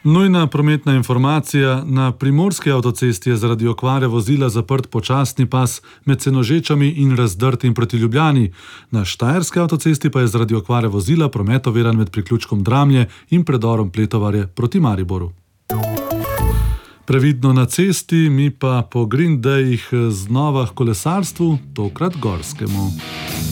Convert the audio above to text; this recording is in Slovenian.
Nujna prometna informacija. Na primorski avtocesti je zaradi okvare vozila zaprt počasni pas med Senožečami in Razdrtim proti Ljubljani. Na štajerski avtocesti pa je zaradi okvare vozila promet oviran med priključkom Dramlje in predorom Pletovarje proti Mariboru. Previdno na cesti, mi pa po Green Dayih znova k kolesarstvu, tokrat gorskemu.